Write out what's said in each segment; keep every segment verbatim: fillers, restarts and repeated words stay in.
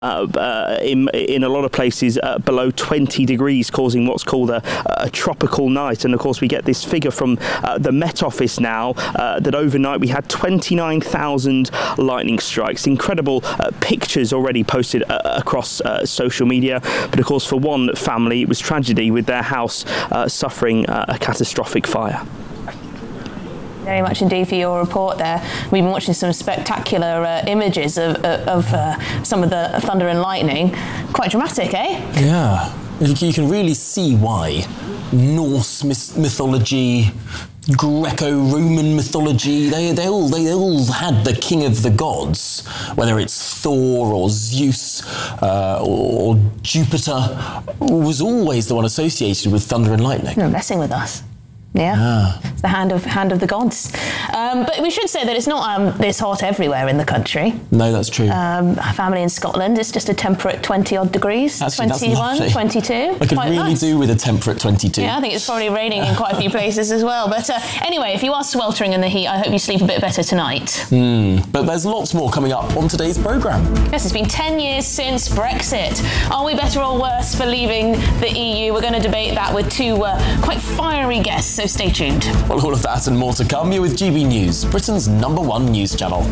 Uh, uh, in, in a lot of places uh, below twenty degrees, causing what's called a, a tropical night. And of course we get this figure from uh, the Met Office now uh, that overnight we had twenty-nine thousand lightning strikes. Incredible uh, pictures already posted uh, across uh, social media, but of course for one family it was tragedy, with their house uh, suffering uh, a catastrophic fire. Very much indeed for your report there. We've been watching some spectacular uh, images of, uh, of uh, some of the thunder and lightning. Quite dramatic, eh? Yeah. You can really see why Norse myth- mythology, Greco-Roman mythology, they, they, all, they all had the king of the gods, whether it's Thor or Zeus uh, or, or Jupiter, was always the one associated with thunder and lightning. You're messing with us. Yeah, ah. It's the hand of hand of the gods. Um, but we should say that it's not um, this hot everywhere in the country. No, that's true. Um, a family in Scotland, it's just a temperate twenty odd degrees. Actually, twenty-one, twenty-two. I could really nice. do with a temperate twenty-two. Yeah, I think it's probably raining in quite a few places as well. But uh, anyway, if you are sweltering in the heat, I hope you sleep a bit better tonight. Mm, but there's lots more coming up on today's programme. Yes, it's been ten years since Brexit. Are we better or worse for leaving the E U? We're going to debate that with two uh, quite fiery guests. So stay tuned. Well, all of that and more to come. You're with G B News, Britain's number one news channel.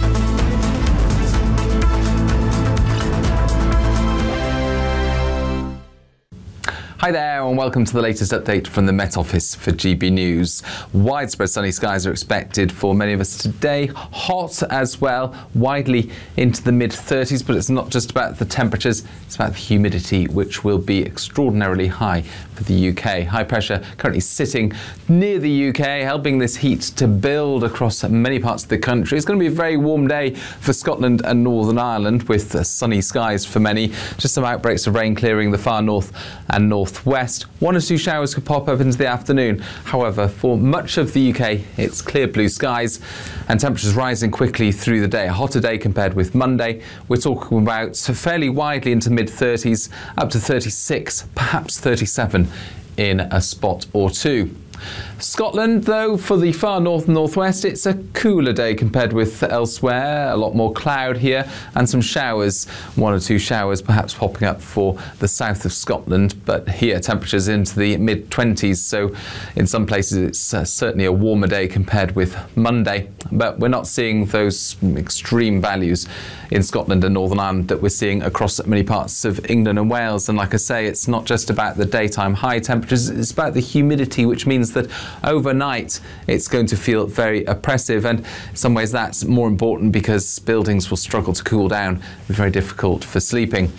Hi there and welcome to the latest update from the Met Office for G B News. Widespread sunny skies are expected for many of us today. Hot as well, widely into the mid thirties, but it's not just about the temperatures, it's about the humidity, which will be extraordinarily high for the U K. High pressure currently sitting near the U K, helping this heat to build across many parts of the country. It's going to be a very warm day for Scotland and Northern Ireland, with uh, sunny skies for many. Just some outbreaks of rain clearing the far north and north west. One or two showers could pop up into the afternoon. However, for much of the U K, it's clear blue skies and temperatures rising quickly through the day. A hotter day compared with Monday. We're talking about fairly widely into mid thirties, up to thirty-six, perhaps thirty-seven in a spot or two. Scotland, though, for the far north and northwest, it's a cooler day compared with elsewhere. A lot more cloud here and some showers, one or two showers perhaps popping up for the south of Scotland, but here temperatures into the mid twenties, so in some places it's uh, certainly a warmer day compared with Monday, but we're not seeing those extreme values in Scotland and Northern Ireland that we're seeing across many parts of England and Wales. And like I say, it's not just about the daytime high temperatures, it's about the humidity, which means that overnight it's going to feel very oppressive, and in some ways that's more important because buildings will struggle to cool down. It'll be very difficult for sleeping.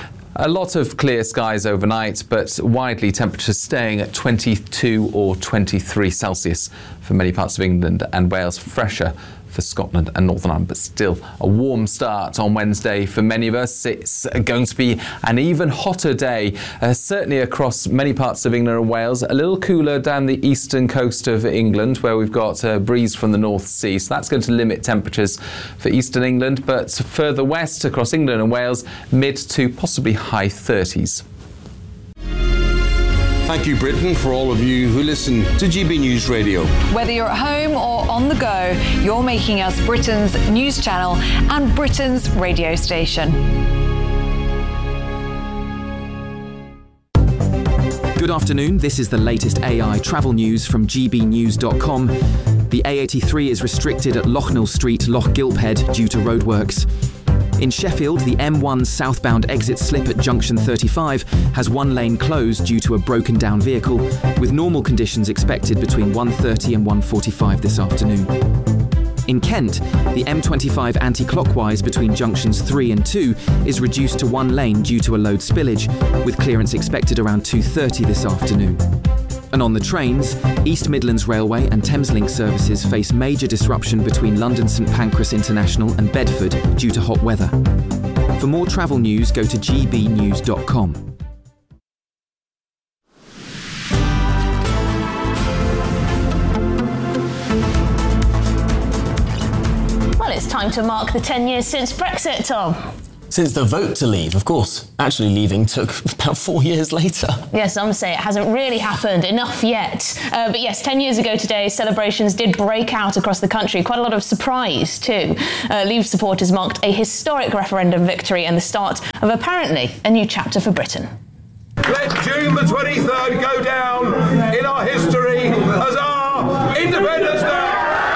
A lot of clear skies overnight, but widely temperatures staying at twenty-two or twenty-three Celsius for many parts of England and Wales. Fresher for Scotland and Northern Ireland, but still a warm start on Wednesday for many of us. It's going to be an even hotter day, uh, certainly across many parts of England and Wales. A little cooler down the eastern coast of England, where we've got a breeze from the North Sea, so that's going to limit temperatures for eastern England, but further west across England and Wales, mid to possibly high thirties. Thank you, Britain, for all of you who listen to G B News Radio. Whether you're at home or on the go, you're making us Britain's news channel and Britain's radio station. Good afternoon, this is the latest A I travel news from G B news dot com. The A eighty-three is restricted at Loughnell Street, Loch Gilphead due to roadworks. In Sheffield, the M one southbound exit slip at junction thirty-five has one lane closed due to a broken down vehicle, with normal conditions expected between one thirty and one forty-five this afternoon. In Kent, the M twenty-five anti-clockwise between junctions three and two is reduced to one lane due to a load spillage, with clearance expected around two thirty this afternoon. And on the trains, East Midlands Railway and Thameslink services face major disruption between London St Pancras International and Bedford due to hot weather. For more travel news, go to G B news dot com. Well, it's time to mark the ten years since Brexit, Tom. since the vote to leave, of course. Actually leaving took about four years later. Yes, some say it hasn't really happened enough yet. Uh, but yes, ten years ago today, celebrations did break out across the country. Quite a lot of surprise too. Uh, Leave supporters marked a historic referendum victory and the start of apparently a new chapter for Britain. Let June the twenty-third go down in our history as our Independence Day.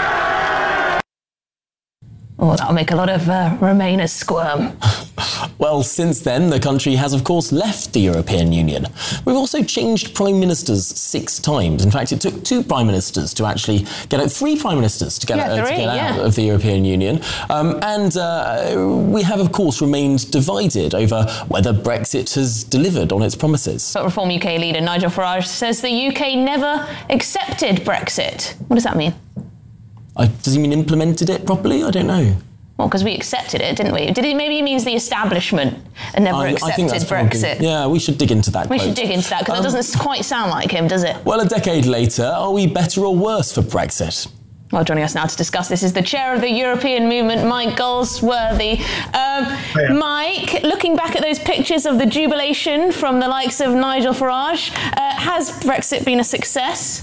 Oh, that'll make a lot of uh, Remainers squirm. Well, since then, the country has, of course, left the European Union. We've also changed prime ministers six times. In fact, it took two prime ministers to actually get out, three prime ministers to get, yeah, out, three, to get yeah. out of the European Union. Um, and uh, we have, of course, remained divided over whether Brexit has delivered on its promises. But Reform U K leader Nigel Farage says the U K never accepted Brexit. What does that mean? I, does he mean implemented it properly? I don't know. Well, because we accepted it, didn't we? Did it, maybe it means the establishment never I, accepted I think that's Brexit. Probably, yeah, we should dig into that We quote. should dig into that, because Um, it doesn't quite sound like him, does it? Well, a decade later, are we better or worse for Brexit? Well, joining us now to discuss this is the chair of the European movement, Mike Goldsworthy. Um, yeah. Mike, looking back at those pictures of the jubilation from the likes of Nigel Farage, uh, has Brexit been a success?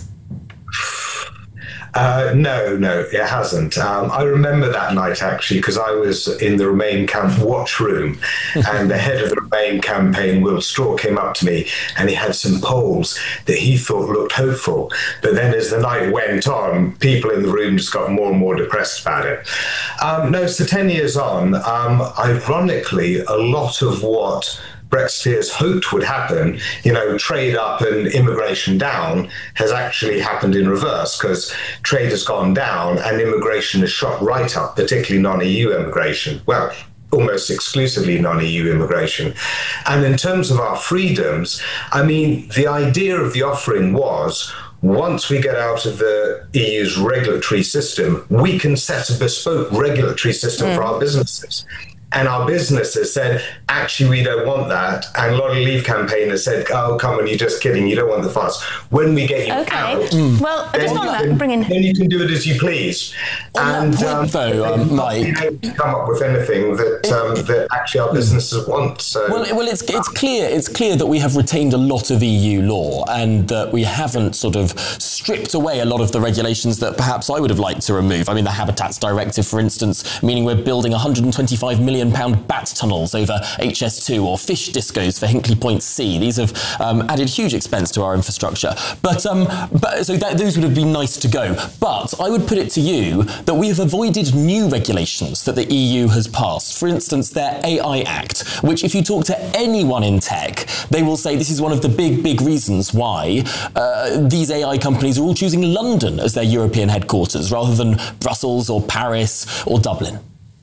Uh, no, no, it hasn't. Um, I remember that night, actually, because I was in the Remain camp watch room, and the head of the Remain campaign, Will Straw, came up to me, and he had some polls that he thought looked hopeful. But then as the night went on, people in the room just got more and more depressed about it. Um, no, so ten years on, um, ironically, a lot of what Brexiteers hoped would happen, you know, trade up and immigration down, has actually happened in reverse, because trade has gone down and immigration has shot right up, particularly non-E U immigration. Well, almost exclusively non-E U immigration. And in terms of our freedoms, I mean, the idea of the offering was, once we get out of the E U's regulatory system, we can set a bespoke regulatory system mm. for our businesses. And our businesses said, actually, we don't want that. And a lot of Leave campaigners said, oh, come on, you're just kidding. You don't want the fuss. When we get you okay. out, mm. well, I just want that. Bring in. Then you can do it as you please. On and that point, um, though, um, Mike, come up with anything that um, that actually our businesses want. So. Well, well, it's it's clear it's clear that we have retained a lot of E U law, and that we haven't sort of stripped away a lot of the regulations that perhaps I would have liked to remove. I mean, the Habitats Directive, for instance, meaning we're building one hundred twenty-five million pound bat tunnels over H S two, or fish discos for Hinkley Point C. These have um, added huge expense to our infrastructure. But um, but so that, those would have been nice to go. But I would put it to you that we have avoided new regulations that the E U has passed. For instance, their A I Act, which if you talk to anyone in tech, they will say this is one of the big, big reasons why uh, these A I companies are all choosing London as their European headquarters rather than Brussels or Paris or Dublin.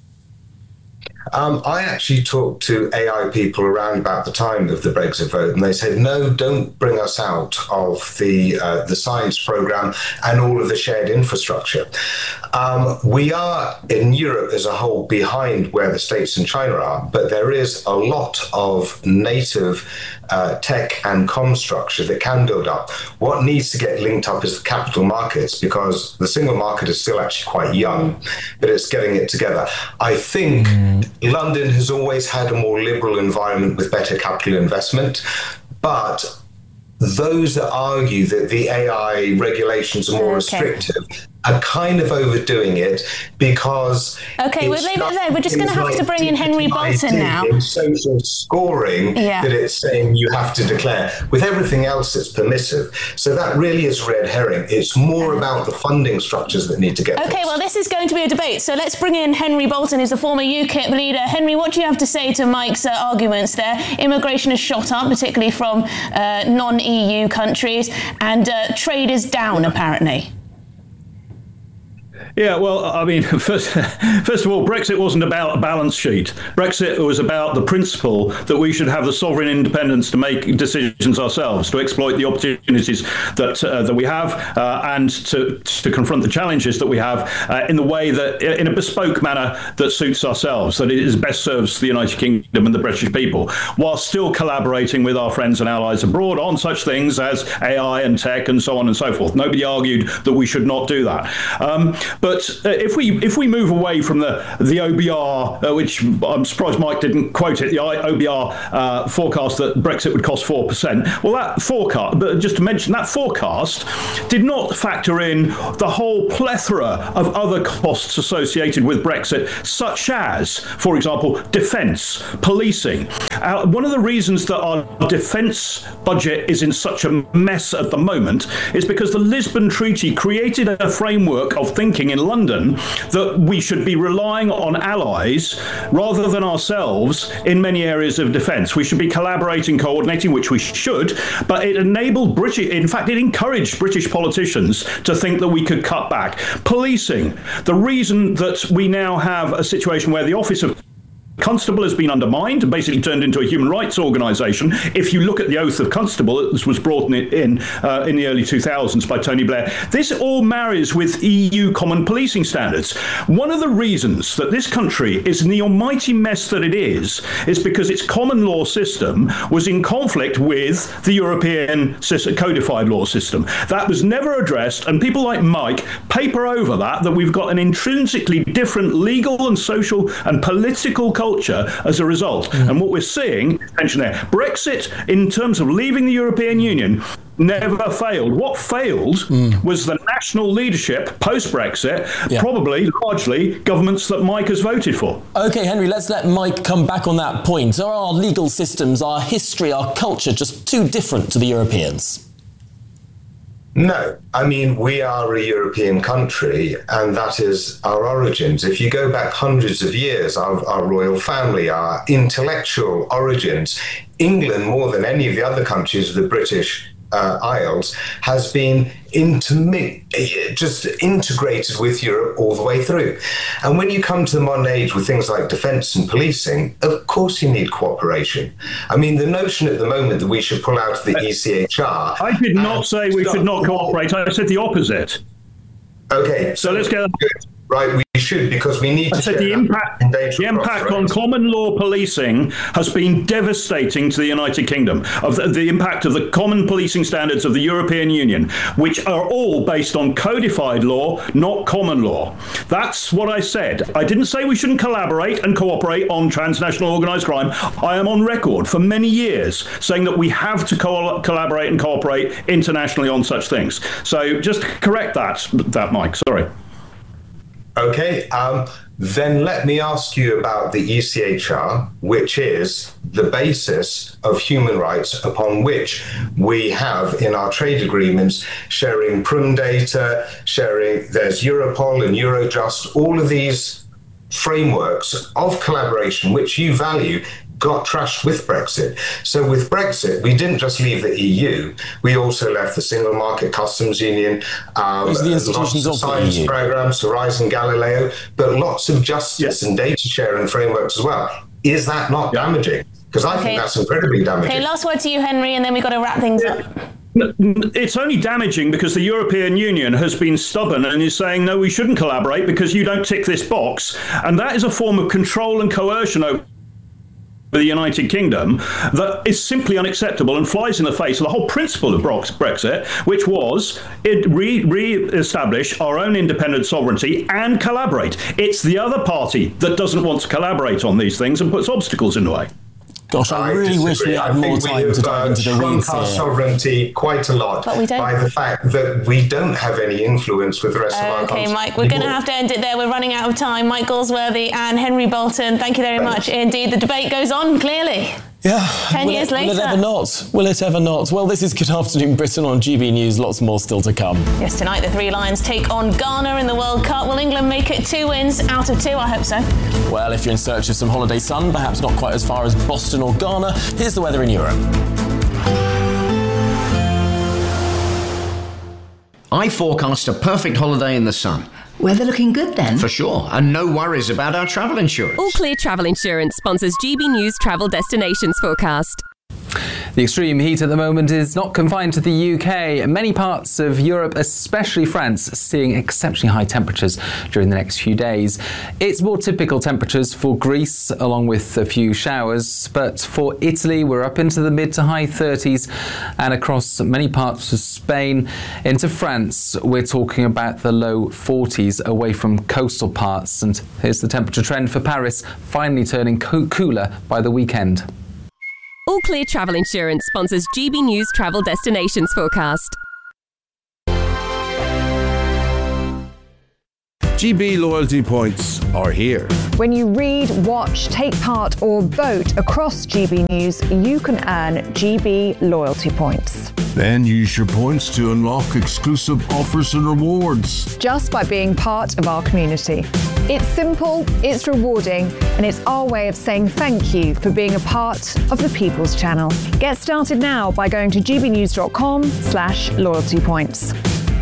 Um, I actually talked to A I people around about the time of the Brexit vote, and they said, no, don't bring us out of the uh, the science programme and all of the shared infrastructure. Um, we are, in Europe as a whole, behind where the States and China are, but there is a lot of native uh, tech and comm structure that can build up. What needs to get linked up is the capital markets, because the single market is still actually quite young, but it's getting it together. I think mm. London has always had a more liberal environment with better capital investment, but those that argue that the A I regulations are more okay. restrictive are kind of overdoing it, because okay, we'll leave it there. We're just going to have like to bring in Henry Bolton now. In social scoring, yeah. that it's saying you have to declare. With everything else, it's permissive. So that really is red herring. It's more about the funding structures that need to get. Okay, fixed. well, this is going to be a debate. So let's bring in Henry Bolton, who's the former UKIP leader. Henry, what do you have to say to Mike's uh, arguments there? Immigration has shot up, particularly from uh, non-E U countries, and uh, trade is down, apparently. Yeah, well, I mean, first, first of all, Brexit wasn't about a balance sheet. Brexit was about the principle that we should have the sovereign independence to make decisions ourselves, to exploit the opportunities that uh, that we have, uh, and to to confront the challenges that we have uh, in the way that, in a bespoke manner that suits ourselves, that it is best serves the United Kingdom and the British people, while still collaborating with our friends and allies abroad on such things as A I and tech and so on and so forth. Nobody argued that we should not do that. Um, But uh, if we if we move away from the the O B R, uh, which I'm surprised Mike didn't quote it, the O B R uh, forecast that Brexit would cost four percent. Well, that forecast, but just to mention, that forecast did not factor in the whole plethora of other costs associated with Brexit, such as, for example, defence, policing. Uh, one of the reasons that our defence budget is in such a mess at the moment is because the Lisbon Treaty created a framework of thinking in London that we should be relying on allies rather than ourselves in many areas of defence. We should be collaborating, coordinating, which we should, but it enabled British, in fact, it encouraged British politicians to think that we could cut back. Policing, the reason that we now have a situation where the Office of Constable has been undermined and basically turned into a human rights organisation. If you look at the oath of Constable, this was brought in uh, in the early two thousands by Tony Blair. This all marries with E U common policing standards. One of the reasons that this country is in the almighty mess that it is, is because its common law system was in conflict with the European codified law system. That was never addressed, and people like Mike paper over that, that we've got an intrinsically different legal and social and political culture as a result. Mm. And what we're seeing, mention there, Brexit, in terms of leaving the European Union, never failed. What failed mm. was the national leadership post-Brexit, yeah. probably largely governments that Mike has voted for. OK, Henry, let's let Mike come back on that point. Are our legal systems, our history, our culture just too different to the Europeans? No, I mean, we are a European country, and that is our origins. If you go back hundreds of years, our, our royal family, our intellectual origins, England, more than any of the other countries of the British uh, Isles, has been intimate, just integrated with Europe all the way through. And when you come to the modern age with things like defence and policing, of course you need cooperation. I mean, the notion at the moment that we should pull out of the E C H R... I did not say we should not cooperate. I said the opposite. OK. So, so let's get... Right, we should, because we need I to... said the impact, the impact on common law policing has been devastating to the United Kingdom, of the, the impact of the common policing standards of the European Union, which are all based on codified law, not common law. That's what I said. I didn't say we shouldn't collaborate and cooperate on transnational organised crime. I am on record for many years saying that we have to co- collaborate and cooperate internationally on such things. So just correct that, that Mike, sorry. OK, um, then let me ask you about the E C H R, which is the basis of human rights upon which we have in our trade agreements sharing Prüm data, sharing, there's Europol and Eurojust, all of these frameworks of collaboration, which you value, got trashed with Brexit. So with Brexit, we didn't just leave the E U, we also left the Single Market Customs Union, um, the institutions lots of science of programs, Horizon Galileo, but lots of justice yeah. and data sharing frameworks as well. Is that not yeah. damaging? Because I okay. think that's incredibly damaging. Okay, last word to you, Henry, and then we've got to wrap things yeah. up. It's only damaging because the European Union has been stubborn and is saying, no, we shouldn't collaborate because you don't tick this box. And that is a form of control and coercion over the United Kingdom that is simply unacceptable and flies in the face of the whole principle of Brexit, which was it re- re-establish our own independent sovereignty and collaborate. It's the other party that doesn't want to collaborate on these things and puts obstacles in the way. Gosh, I, I really disagree. wish we had more time have, to dive uh, into the weeds our here. sovereignty quite a lot but we don't. by the fact that we don't have any influence with the rest uh, of our Okay, country. Mike, we're going to have to end it there. We're running out of time. Mike Galsworthy and Henry Bolton, thank you very Thanks. much indeed. The debate goes on, clearly. Yeah. Ten will years it, later. Will it ever not? Will it ever not? Well, this is Good Afternoon Britain on G B News. Lots more still to come. Yes, tonight the Three Lions take on Ghana in the World Cup. Will England make it two wins out of two? I hope so. Well, if you're in search of some holiday sun, perhaps not quite as far as Boston or Ghana, here's the weather in Europe. I forecast a perfect holiday in the sun. Weather looking good then? For sure, and no worries about our travel insurance. All Clear Travel Insurance sponsors G B News Travel Destinations Forecast. The extreme heat at the moment is not confined to the U K. Many parts of Europe, especially France, seeing exceptionally high temperatures during the next few days. It's more typical temperatures for Greece, along with a few showers, but for Italy, we're up into the mid to high thirties, and across many parts of Spain into France, we're talking about the low forties away from coastal parts. And here's the temperature trend for Paris, finally turning co- cooler by the weekend. All Clear Travel Insurance sponsors G B News Travel Destinations Forecast. G B loyalty points are here. When you read, watch, take part or vote across G B News, you can earn G B loyalty points. Then use your points to unlock exclusive offers and rewards. Just by being part of our community. It's simple, it's rewarding, and it's our way of saying thank you for being a part of the People's Channel. Get started now by going to gbnews.com slash loyalty points.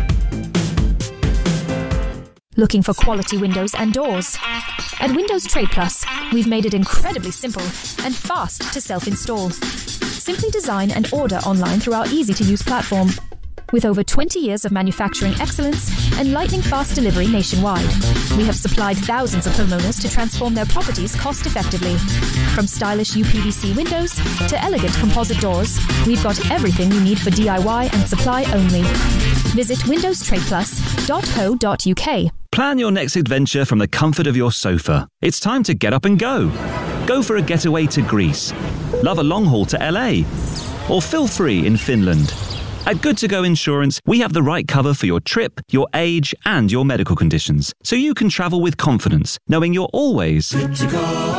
Looking for quality windows and doors? At Windows Trade Plus, we've made it incredibly simple and fast to self-install. Simply design and order online through our easy-to-use platform. With over twenty years of manufacturing excellence and lightning-fast delivery nationwide, we have supplied thousands of homeowners to transform their properties cost-effectively. From stylish U P V C windows to elegant composite doors, we've got everything you need for D I Y and supply only. Visit windows trade plus dot co dot U K. Plan your next adventure from the comfort of your sofa. It's time to get up and go. Go for a getaway to Greece. Love a long haul to L A. Or feel free in Finland. At Good To Go Insurance, we have the right cover for your trip, your age, and your medical conditions, so you can travel with confidence, knowing you're always good to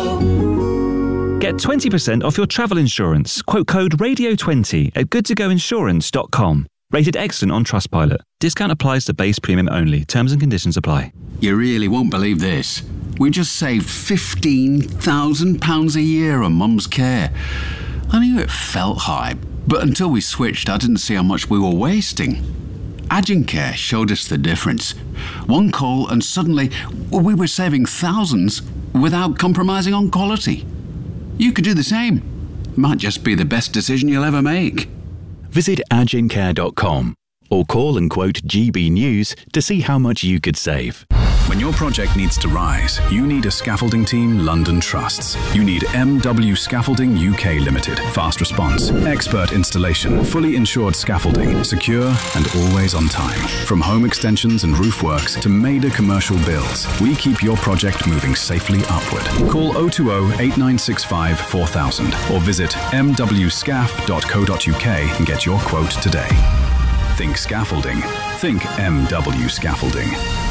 go. Get twenty percent off your travel insurance. Quote code radio twenty at good to go insurance dot com. Rated excellent on Trustpilot. Discount applies to base premium only. Terms and conditions apply. You really won't believe this. We just saved fifteen thousand pounds a year on Mum's care. I knew it felt high, but until we switched, I didn't see how much we were wasting. Agencare showed us the difference. One call and suddenly we were saving thousands without compromising on quality. You could do the same. Might just be the best decision you'll ever make. Visit agencare dot com or call and quote G B News to see how much you could save. When your project needs to rise, you need a scaffolding team London trusts. You need M W Scaffolding U K Limited. Fast response, expert installation, fully insured scaffolding, secure and always on time. From home extensions and roof works to major commercial builds, we keep your project moving safely upward. Call oh two oh, eight nine six five, four thousand or visit m w scaff dot co dot u k and get your quote today. Think scaffolding. Think M W Scaffolding.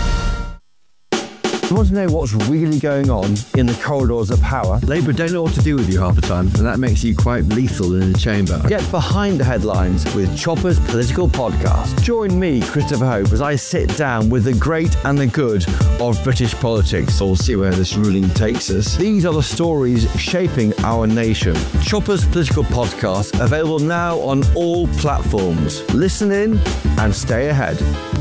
You want to know what's really going on in the corridors of power? Labour don't know what to do with you half the time, and that makes you quite lethal in the chamber. Get behind the headlines with Chopper's Political Podcast. Join me, Christopher Hope, as I sit down with the great and the good of British politics. We'll see where this ruling takes us. These are the stories shaping our nation. Chopper's Political Podcast, available now on all platforms. Listen in and stay ahead.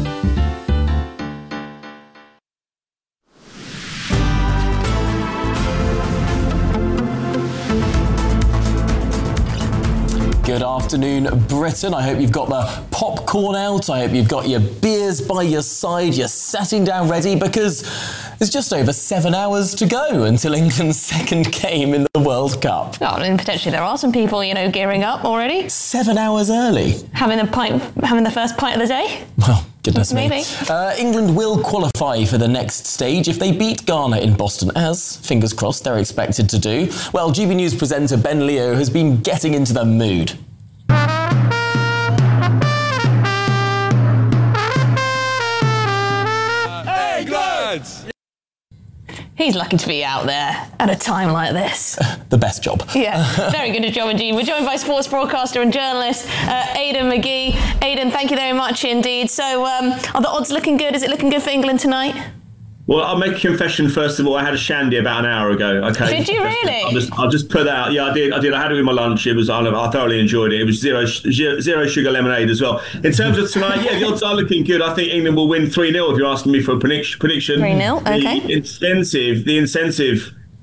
Good afternoon, Britain. I hope you've got the popcorn out. I hope you've got your beers by your side. You're sitting down ready because there's just over seven hours to go until England's second game in the World Cup. Oh, and potentially there are some people, you know, gearing up already. Seven hours early. Having a pint, having the first pint of the day. Well, goodness Maybe. me. Uh, England will qualify for the next stage if they beat Ghana in Boston, as, fingers crossed, they're expected to do. Well, G B News presenter Ben Leo has been getting into the mood. He's lucky to be out there at a time like this. The best job. Yeah, very good job indeed. We're joined by sports broadcaster and journalist uh, Aidan McGee. Aidan, thank you very much indeed. So um, are the odds looking good? Is it looking good for England tonight? Well, I'll make a confession first of all. I had a shandy about an hour ago. Okay. Did you really? I'll just, I'll just put that out. Yeah, I did. I did. I had it with my lunch. It was. I thoroughly enjoyed it. It was zero zero sugar lemonade as well. In terms of tonight, yeah, the odds are looking good. I think England will win three nil. If you're asking me for a prediction, three nil. Okay. The incentive, the incentive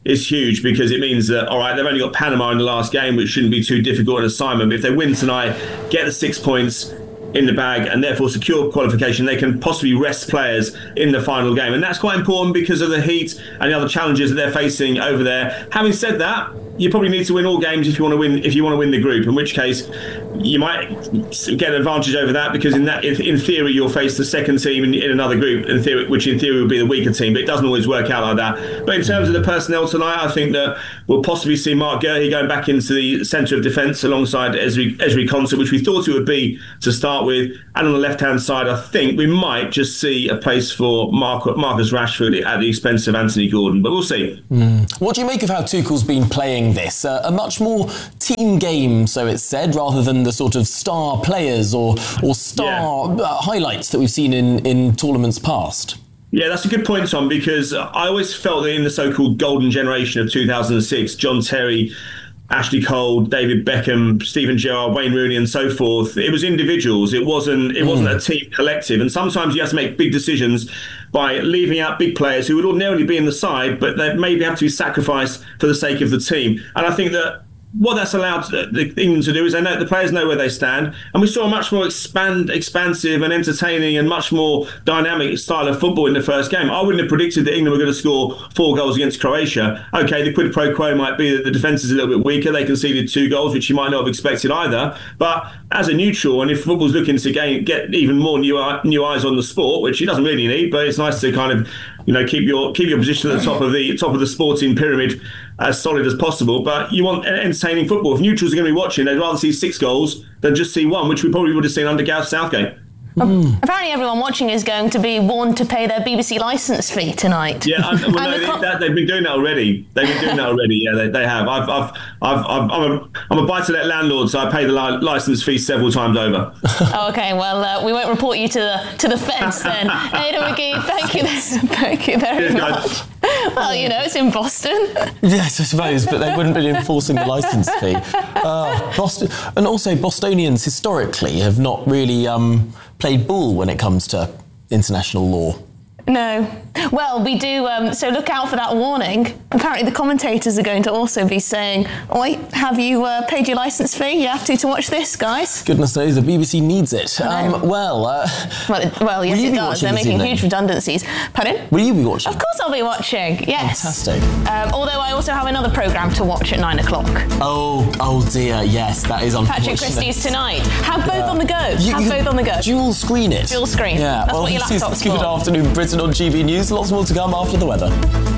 is huge, because it means that, all right, they've only got Panama in the last game, which shouldn't be too difficult an assignment. But if they win tonight, get the six points in the bag, and therefore secure qualification, they can possibly rest players in the final game. And that's quite important because of the heat and the other challenges that they're facing over there. Having said that, you probably need to win all games if you want to win if you want to win the group, in which case you might get an advantage over that, because in that in theory you'll face the second team in, in another group, in theory, which in theory would be the weaker team, but it doesn't always work out like that. But in terms of the personnel tonight, I think that we'll possibly see Mark Gurhey going back into the centre of defence alongside Esri, Esri Konsa, which we thought it would be to start with. And on the left-hand side, I think we might just see a place for Mark, Marcus Rashford at the expense of Anthony Gordon, but we'll see. Mm. What do you make of how Tuchel's been playing this? Uh, a much more team game, so it's said, rather than the sort of star players or or star yeah. uh, highlights that we've seen in, in tournaments past. Yeah, that's a good point, Tom, because I always felt that in the so-called golden generation of two thousand six, John Terry, Ashley Cole, David Beckham, Steven Gerrard, Wayne Rooney and so forth, it was individuals. It wasn't it mm. wasn't a team collective. And sometimes you have to make big decisions by leaving out big players who would ordinarily be in the side, but they maybe have to be sacrificed for the sake of the team. And I think that what that's allowed the England to do is they know the players know where they stand, and we saw a much more expand, expansive and entertaining and much more dynamic style of football in the first game. I wouldn't have predicted that England were going to score four goals against Croatia. Okay, the quid pro quo might be that the defence is a little bit weaker. They conceded two goals, which you might not have expected either. But as a neutral, and if football's looking to gain, get even more new new eyes on the sport, which it doesn't really need, but it's nice to kind of you know keep your keep your position at the top of the top of the sporting pyramid as solid as possible. But you want entertaining football. If neutrals are going to be watching, they'd rather see six goals than just see one, which we probably would have seen under Gareth Southgate. Mm. Apparently everyone watching is going to be warned to pay their B B C licence fee tonight. Yeah, I, well, no, they, that, they've been doing that already. They've been doing that already. Yeah, they, they have. I've, I've, I've, I've, I'm a, I'm a buy-to-let landlord, so I pay the li- licence fee several times over. Oh, okay, well, uh, we won't report you to the to the feds then. Aidan McGee, thank you, thank you very Cheers, much. guys. Well, you know, it's in Boston. Yes, I suppose, but they wouldn't be enforcing the licence fee. Uh, Boston, and also Bostonians historically have not really um, played ball when it comes to international law. No. Well, we do, um, so look out for that warning. Apparently the commentators are going to also be saying, oi, have you uh, paid your licence fee? You have to to watch this, guys. Goodness knows, the B B C needs it. Um, well, uh, well, well, yes, it does. They're making huge redundancies. Pardon? Will you be watching? Of course I'll be watching, yes. Fantastic. Um, although I also have another programme to watch at nine o'clock. Oh, oh dear, yes, that is unfortunate. Patrick Christie's Tonight. Have both yeah. on the go. You, have you both on the go. Dual screen it. Dual screen. Yeah. That's well, what your this laptop's is Good for. Afternoon Britain on G B News. Lots more to come after the weather.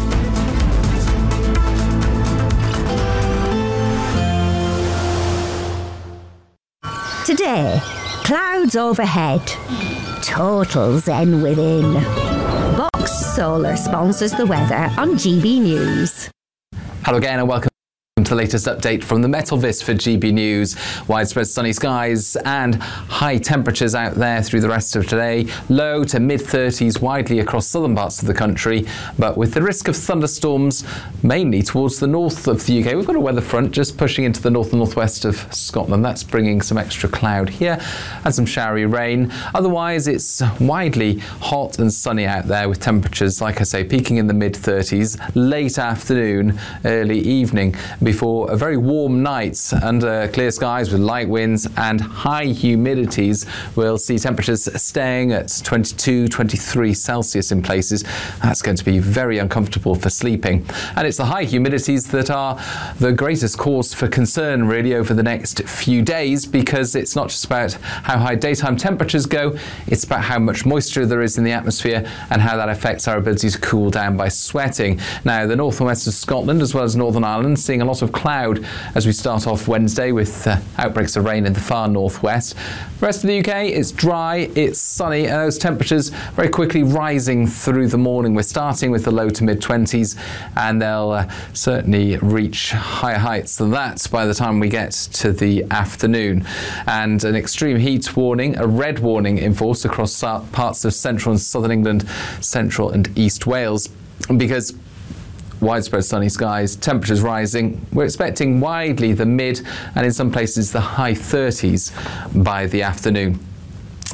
Today, clouds overhead, total zen within. Box Solar sponsors the weather on G B News. Hello again and welcome to the latest update from the Metalvis for G B News. Widespread sunny skies and high temperatures out there through the rest of today. Low to mid thirties widely across southern parts of the country, but with the risk of thunderstorms mainly towards the north of the U K. We've got a weather front just pushing into the north and northwest of Scotland. That's bringing some extra cloud here and some showery rain. Otherwise, it's widely hot and sunny out there with temperatures, like I say, peaking in the mid thirties, late afternoon, early evening, before a very warm night under clear skies with light winds and high humidities. We'll see temperatures staying at twenty-two, twenty-three Celsius in places. That's going to be very uncomfortable for sleeping. And it's the high humidities that are the greatest cause for concern really over the next few days, because it's not just about how high daytime temperatures go, it's about how much moisture there is in the atmosphere and how that affects our ability to cool down by sweating. Now, the north and west of Scotland as well as Northern Ireland seeing a lot of cloud as we start off Wednesday with uh, outbreaks of rain in the far northwest. The rest of the U K, it's dry, it's sunny, and those temperatures very quickly rising through the morning. We're starting with the low to mid twenties, and they'll uh, certainly reach higher heights than that by the time we get to the afternoon. And an extreme heat warning, a red warning in force across parts of central and southern England, central and east Wales, because widespread sunny skies, temperatures rising. We're expecting widely the mid and in some places the high thirties by the afternoon.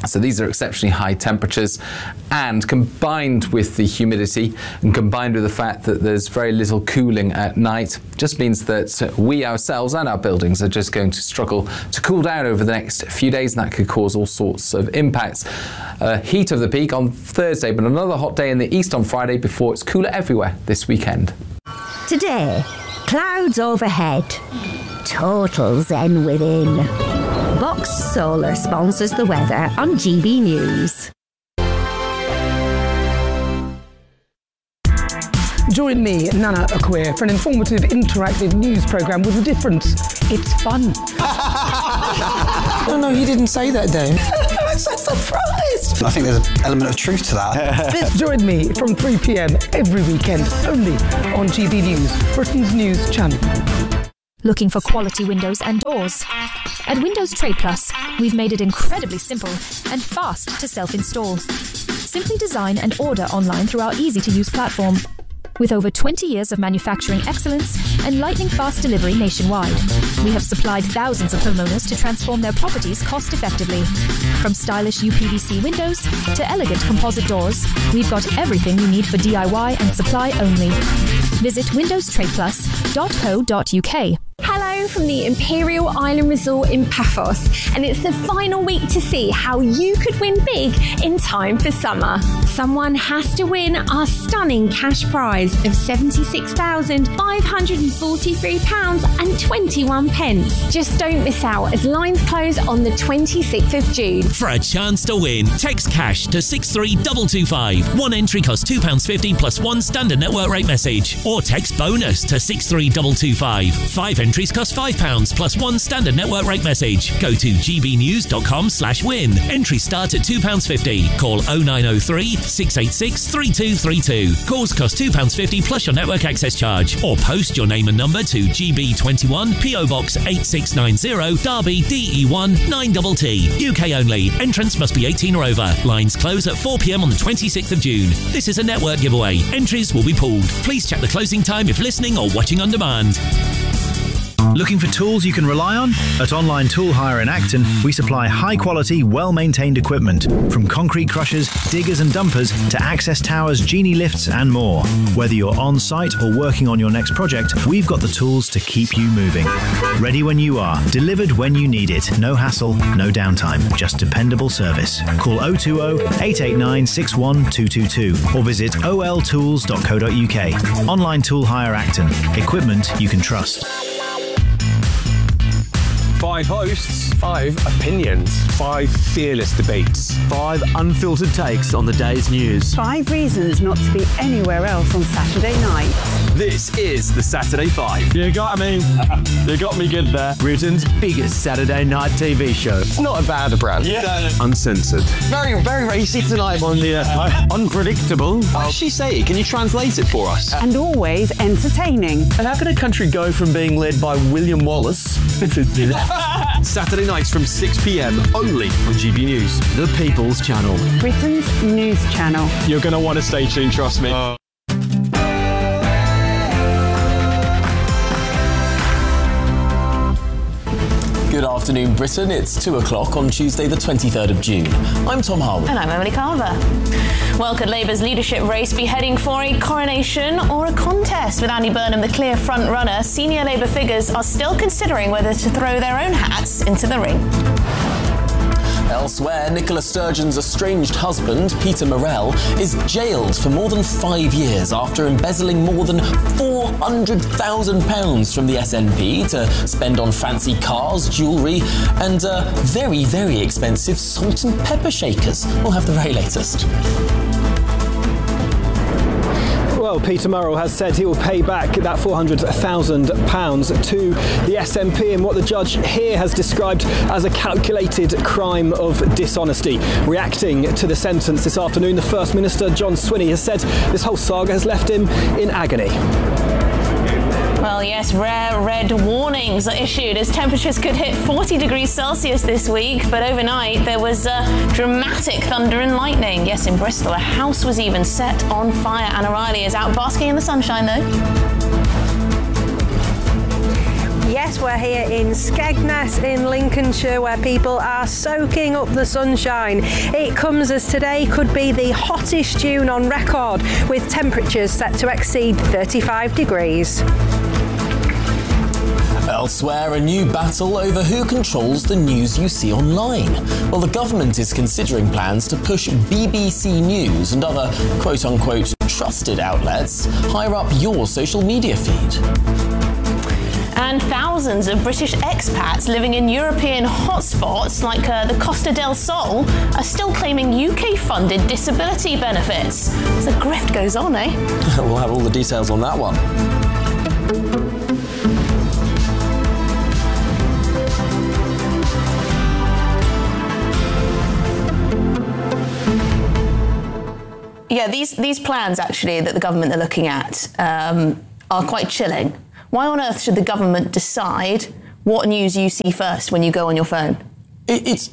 So these are exceptionally high temperatures, and combined with the humidity and combined with the fact that there's very little cooling at night, just means that we ourselves and our buildings are just going to struggle to cool down over the next few days, and that could cause all sorts of impacts. Uh, heat of the peak on Thursday, but another hot day in the east on Friday before it's cooler everywhere this weekend. Today, clouds overhead, total zen within. Box Solar sponsors the weather on G B News. Join me, Nana Akweer, for an informative, interactive news programme with a difference. It's fun. No, no, you didn't say that, Dave. I'm so surprised. I think there's an element of truth to that. Join me from three p m every weekend, only on G B News, Britain's news channel. Looking for quality windows and doors? At Windows Trade Plus, we've made it incredibly simple and fast to self-install. Simply design and order online through our easy-to-use platform. With over twenty years of manufacturing excellence and lightning-fast delivery nationwide, we have supplied thousands of homeowners to transform their properties cost-effectively. From stylish U P V C windows to elegant composite doors, we've got everything you need for D I Y and supply only. Visit windows trade plus dot co dot u k. Hello from the Imperial Island Resort in Paphos, and it's the final week to see how you could win big in time for summer. Someone has to win our stunning cash prize of seventy-six thousand five hundred forty-three pounds and twenty-one pence. Just don't miss out as lines close on the twenty-sixth of June. For a chance to win, text cash to six three two two five. One entry costs two pounds fifty plus one standard network rate message. Or text bonus to six three two two five. Five entries cost five pounds plus one standard network rate message. Go to g b news dot com slash win. Entries start at two pounds fifty. Call oh nine oh three, six eight six, three two three two. Calls cost two pounds fifty plus your network access charge. Or post your name and number to G B twenty-one, P O Box eight six nine zero, Derby, D E one nine T T. U K only. Entrance must be eighteen or over. Lines close at four p m on the twenty-sixth of June. This is a network giveaway. Entries will be pooled. Please check the closing time if listening or watching on demand. Looking for tools you can rely on? At Online Tool Hire in Acton, we supply high-quality, well-maintained equipment, from concrete crushers, diggers and dumpers to access towers, genie lifts and more. Whether you're on-site or working on your next project, we've got the tools to keep you moving. Ready when you are, delivered when you need it. No hassle, no downtime, just dependable service. Call oh two oh, eight eight nine, six one two two two or visit o l tools dot co dot u k. Online Tool Hire Acton. Equipment you can trust. Five hosts, five opinions, five fearless debates, five unfiltered takes on the day's news. Five reasons not to be anywhere else on Saturday night. This is the Saturday Five. You got me. You got me good there. Britain's biggest Saturday night T V show. It's not a bad brand. Yeah. Uncensored. Very, very racy tonight on the uh, unpredictable. What does she say? Can you translate it for us? And always entertaining. And how can a country go from being led by William Wallace Saturday nights from six p m only on G B News, the People's Channel. Britain's news channel. You're going to want to stay tuned, trust me. Uh. Good afternoon, Britain. It's two o'clock on Tuesday, the twenty-third of June. I'm Tom Harwood. And I'm Emily Carver. Well, could Labour's leadership race be heading for a coronation or a contest? With Andy Burnham the clear front runner, senior Labour figures are still considering whether to throw their own hats into the ring. Elsewhere, Nicola Sturgeon's estranged husband, Peter Morell, is jailed for more than five years after embezzling more than four hundred thousand pounds from the S N P to spend on fancy cars, jewellery and uh, very, very expensive salt and pepper shakers. We'll have the very latest. Well, Peter Murrell has said he will pay back that four hundred thousand pounds to the S N P in what the judge here has described as a calculated crime of dishonesty. Reacting to the sentence this afternoon, the First Minister, John Swinney, has said this whole saga has left him in agony. Well, yes, rare red warnings are issued as temperatures could hit forty degrees Celsius this week, but overnight there was uh, dramatic thunder and lightning. Yes, in Bristol, a house was even set on fire. Anna Riley is out basking in the sunshine, though. Yes, we're here in Skegness in Lincolnshire, where people are soaking up the sunshine. It comes as today could be the hottest June on record, with temperatures set to exceed thirty-five degrees. Elsewhere, a new battle over who controls the news you see online. Well, the government is considering plans to push B B C News and other quote-unquote trusted outlets higher up your social media feed. And thousands of British expats living in European hotspots like uh, the Costa del Sol are still claiming U K-funded disability benefits. The grift goes on, eh? We'll have all the details on that one. Yeah, these, these plans, actually, that the government are looking at um, are quite chilling. Why on earth should the government decide what news you see first when you go on your phone? It, it's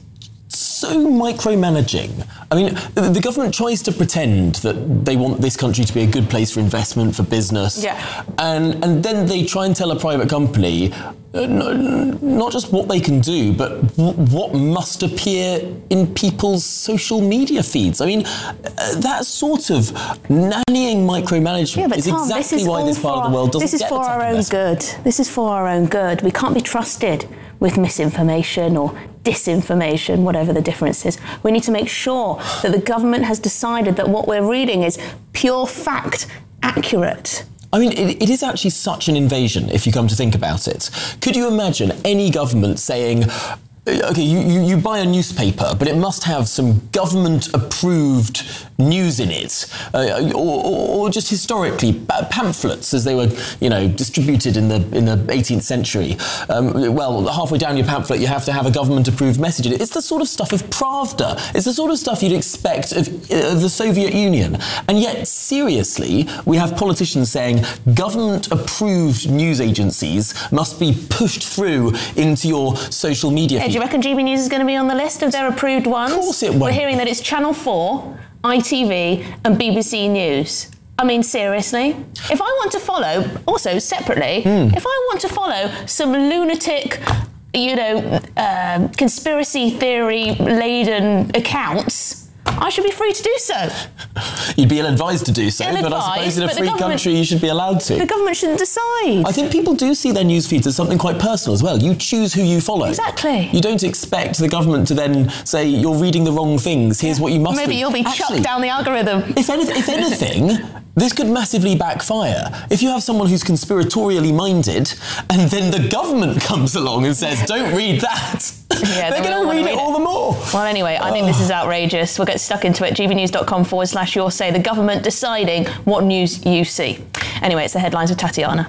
so micromanaging. I mean, the government tries to pretend that they want this country to be a good place for investment, for business. Yeah. And, and then they try and tell a private company uh, no, not just what they can do, but w- what must appear in people's social media feeds. I mean, uh, that sort of nannying micromanagement yeah, but is Tom, exactly this is why this part our, of the world doesn't This is get for the our own good. This is for our own good. We can't be trusted with misinformation or disinformation, whatever the difference is. We need to make sure that the government has decided that what we're reading is pure fact, accurate. I mean, it, it is actually such an invasion, if you come to think about it. Could you imagine any government saying, OK, you, you, you buy a newspaper, but it must have some government-approved news in it, uh, or, or just historically pamphlets as they were, you know, distributed in the in the eighteenth century. Um, well, halfway down your pamphlet, you have to have a government-approved message in it. It's the sort of stuff of Pravda. It's the sort of stuff you'd expect of, of the Soviet Union. And yet, seriously, we have politicians saying government-approved news agencies must be pushed through into your social media feed. Do you reckon G B News is going to be on the list of their approved ones? Of course it won't. We're hearing that it's Channel four, I T V and B B C News. I mean, seriously? If I want to follow, also separately, mm. if I want to follow some lunatic, you know, uh, conspiracy theory-laden accounts, I should be free to do so. You'd be ill-advised to do so, Ill-advised, but I suppose in a but free country you should be allowed to. The government shouldn't decide. I think people do see their news feeds as something quite personal as well. You choose who you follow. Exactly. You don't expect the government to then say, you're reading the wrong things, here's what you must Maybe do. you'll be Actually, chucked down the algorithm. If, any, if anything, this could massively backfire. If you have someone who's conspiratorially minded, and then the government comes along and says, don't read that, yeah, they're going to read, read it all the more. Well, anyway, I think this is outrageous. We'll get stuck into it. gbnews.com forward slash your say. The government deciding what news you see. Anyway, it's the headlines with Tatiana.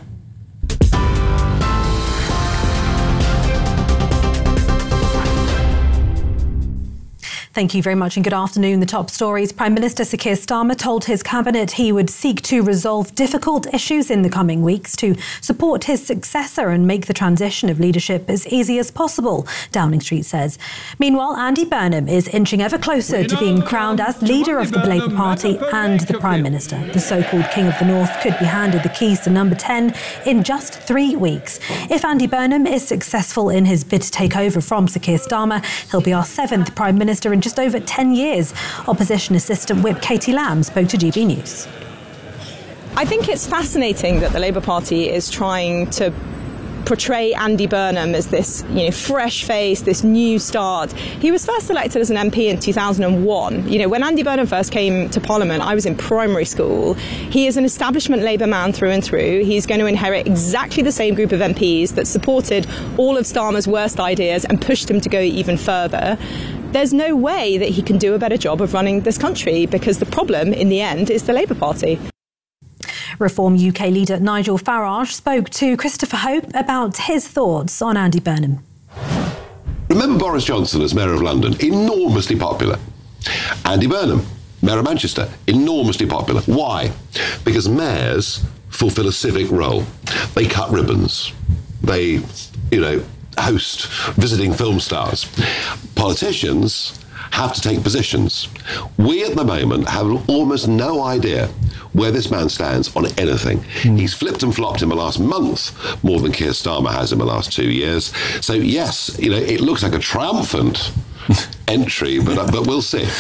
Thank you very much and good afternoon. The top stories. Prime Minister Sir Keir Starmer told his cabinet he would seek to resolve difficult issues in the coming weeks to support his successor and make the transition of leadership as easy as possible, Downing Street says. Meanwhile, Andy Burnham is inching ever closer to being crowned as leader of the Labour Party and the Prime Minister. The so-called King of the North could be handed the keys to number ten in just three weeks. If Andy Burnham is successful in his bid to take over from Sir Keir Starmer, he'll be our seventh Prime Minister in just over ten years. Opposition Assistant Whip Katie Lamb spoke to G B News. I think it's fascinating that the Labour Party is trying to portray Andy Burnham as this, you know, fresh face, this new start. He was first elected as an M P in two thousand one. You know, when Andy Burnham first came to Parliament, I was in primary school. He is an establishment Labour man through and through. He's going to inherit exactly the same group of M Ps that supported all of Starmer's worst ideas and pushed him to go even further. There's no way that he can do a better job of running this country because the problem, in the end, is the Labour Party. Reform U K leader Nigel Farage spoke to Christopher Hope about his thoughts on Andy Burnham. Remember Boris Johnson as Mayor of London, enormously popular. Andy Burnham, Mayor of Manchester, enormously popular. Why? Because mayors fulfil a civic role. They cut ribbons. They, you know, host visiting film stars. Politicians have to take positions. We at the moment have almost no idea where this man stands on anything. Mm. He's flipped and flopped in the last month more than Keir Starmer has in the last two years. So yes, you know, it looks like a triumphant entry, but uh, but we'll see.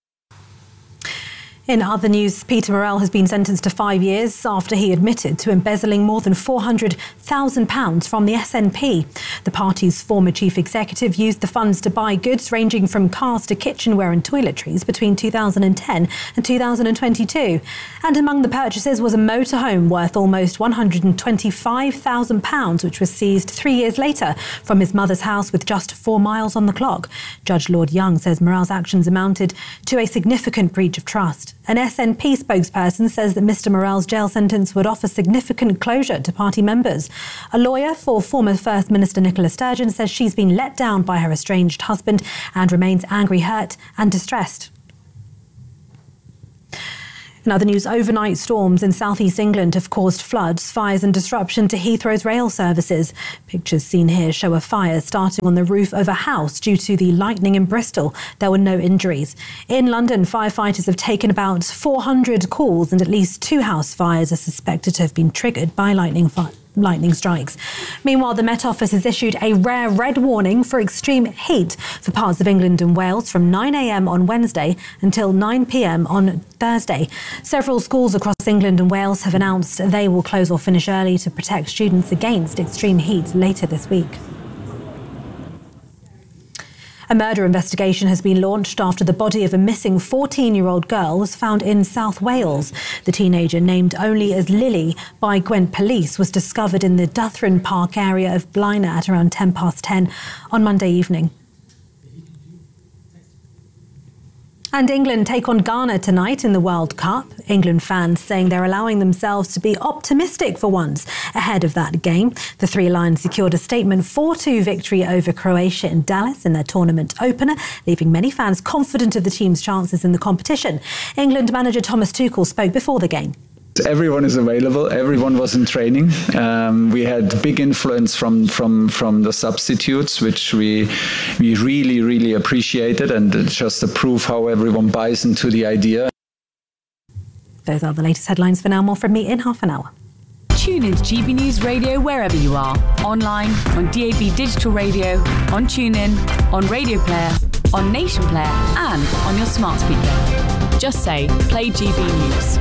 In other news, Peter Murrell has been sentenced to five years after he admitted to embezzling more than four hundred thousand pounds from the S N P. The party's former chief executive used the funds to buy goods ranging from cars to kitchenware and toiletries between two thousand ten and two thousand twenty-two. And among the purchases was a motorhome worth almost one hundred twenty-five thousand pounds, which was seized three years later from his mother's house with just four miles on the clock. Judge Lord Young says Murrell's actions amounted to a significant breach of trust. An S N P spokesperson says that Mr Murrell's jail sentence would offer significant closure to party members. A lawyer for former First Minister Nicola Sturgeon says she's been let down by her estranged husband and remains angry, hurt and distressed. In other news, overnight storms in southeast England have caused floods, fires and disruption to Heathrow's rail services. Pictures seen here show a fire starting on the roof of a house due to the lightning in Bristol. There were no injuries. In London, firefighters have taken about four hundred calls and at least two house fires are suspected to have been triggered by lightning fire. lightning strikes. Meanwhile, the Met Office has issued a rare red warning for extreme heat for parts of England and Wales from nine a m on Wednesday until nine p m on Thursday. Several schools across England and Wales have announced they will close or finish early to protect students against extreme heat later this week. A murder investigation has been launched after the body of a missing fourteen-year-old girl was found in South Wales. The teenager, named only as Lily by Gwent Police, was discovered in the Duthrin Park area of Blaena at around ten past ten on Monday evening. And England take on Ghana tonight in the World Cup. England fans saying they're allowing themselves to be optimistic for once ahead of that game. The Three Lions secured a statement four two victory over Croatia in Dallas in their tournament opener, leaving many fans confident of the team's chances in the competition. England manager Thomas Tuchel spoke before the game. Everyone is available. Everyone was in training. Um, we had big influence from from from the substitutes, which we we really really appreciated, and it's just a proof how everyone buys into the idea. Those are the latest headlines for now. More from me in half an hour. Tune into G B News Radio wherever you are. Online, on D A B Digital Radio, on TuneIn, on Radio Player, on Nation Player, and on your smart speaker. Just say, play G B News.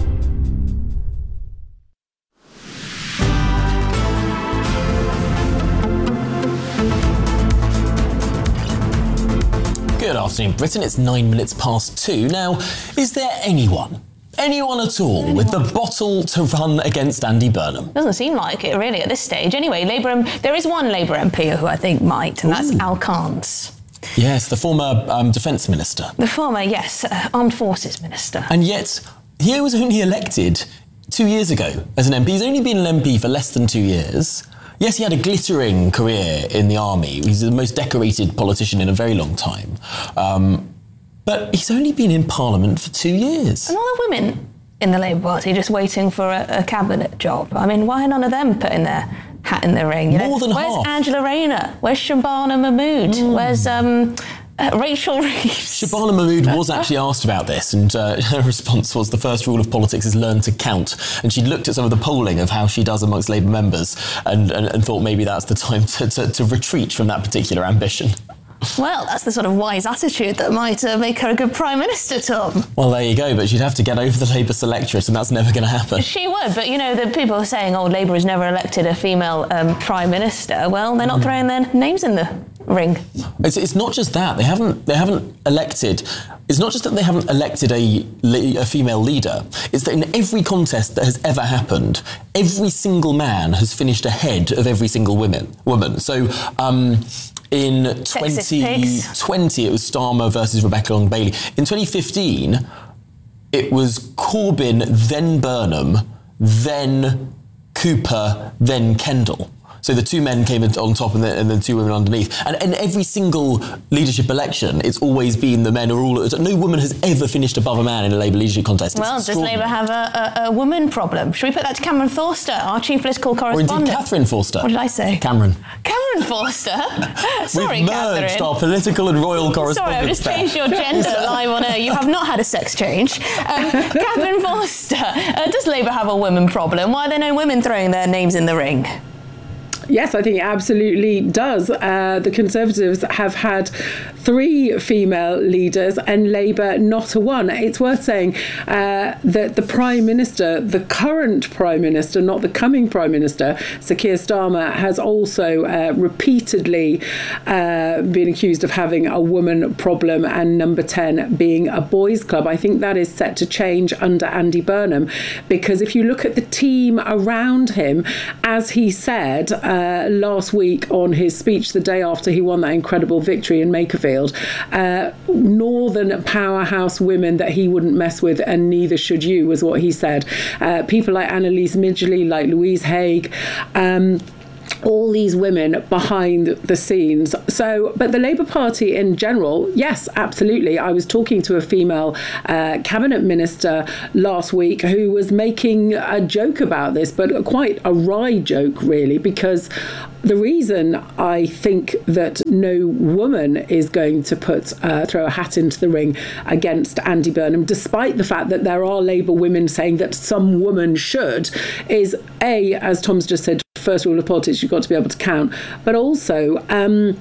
Good afternoon, Britain. It's nine minutes past two. Now, is there anyone, anyone at all, anyone with the bottle to run against Andy Burnham? Doesn't seem like it, really, at this stage. Anyway, Labour, M- there is one Labour M P who I think might, and Ooh. that's Al Carnes. Yes, the former um, Defence Minister. The former, yes, uh, Armed Forces Minister. And yet, he was only elected two years ago as an M P. He's only been an M P for less than two years. Yes, he had a glittering career in the army. He's the most decorated politician in a very long time. Um, but he's only been in Parliament for two years. And all the women in the Labour Party just waiting for a, a cabinet job. I mean, why are none of them putting their hat in the ring? You More know? than Where's half. Angela Rayner? Where's Shabana Mahmood? Mm. Where's um, uh, Rachel Reeves? Shabana Mahmood was actually asked about this, and uh, her response was the first rule of politics is learn to count. And she looked at some of the polling of how she does amongst Labour members and, and, and thought maybe that's the time to, to, to retreat from that particular ambition. Well, that's the sort of wise attitude that might uh, make her a good Prime Minister, Tom. Well, there you go, but she'd have to get over the Labour electorate, and that's never going to happen. She would, but, you know, the people are saying, oh, Labour has never elected a female um, Prime Minister. Well, they're not mm. throwing their names in the ring. It's, it's not just that. They haven't, they haven't elected... It's not just that they haven't elected a, a female leader, it's that in every contest that has ever happened, every single man has finished ahead of every single women, woman. So... Um, In twenty twenty, it was Starmer versus Rebecca Long-Bailey. In twenty fifteen, it was Corbyn, then Burnham, then Cooper, then Kendall. So the two men came on top and the, and the two women underneath. And in every single leadership election, it's always been the men are all... No woman has ever finished above a man in a Labour leadership contest. It's well, does Labour have a, a, a woman problem? Should we put that to Cameron Forster, our chief political correspondent? Or indeed Catherine Forster. What did I say? Cameron. Cameron Forster? Sorry, We've merged Catherine. our political and royal correspondence. Sorry, I've just there. changed your gender live on air. You have not had a sex change. Um, Catherine Forster, uh, does Labour have a women problem? Why are there no women throwing their names in the ring? Yes, I think it absolutely does. Uh, the Conservatives have had three female leaders and Labour not a one. It's worth saying uh, that the Prime Minister, the current Prime Minister, not the coming Prime Minister, Sir Keir Starmer, has also uh, repeatedly uh, been accused of having a woman problem, and number ten being a boys' club. I think that is set to change under Andy Burnham, because if you look at the team around him, as he said uh, last week on his speech the day after he won that incredible victory in Makerfield, Uh, northern powerhouse women that he wouldn't mess with, and neither should you, was what he said. Uh, people like Annalise Midgley, like Louise Haigh, um, all these women behind the scenes. So, but the Labour Party in general, yes, absolutely. I was talking to a female uh, cabinet minister last week who was making a joke about this, but quite a wry joke, really, because the reason I think that no woman is going to put uh, throw a hat into the ring against Andy Burnham, despite the fact that there are Labour women saying that some woman should, is A, as Tom's just said, first rule of politics, you've got to be able to count. But also, um,